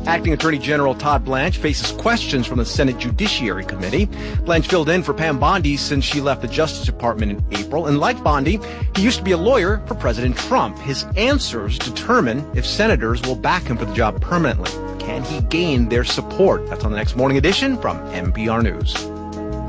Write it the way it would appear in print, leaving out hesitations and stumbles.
Acting Attorney General Todd Blanche faces questions from the Senate Judiciary Committee. Blanche filled in for Pam Bondi since she left the Justice Department in April. And like Bondi, he used to be a lawyer for President Trump. His answers determine if senators will back him for the job permanently. Can he gain their support? That's on the next Morning Edition from NPR News.